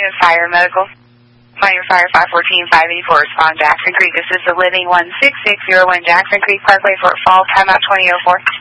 Pioneer Fire Medical. Pioneer Fire 514-584, respond Jackson Creek. This is the living 16601 Jackson Creek Parkway, Fort Falls, timeout 2004.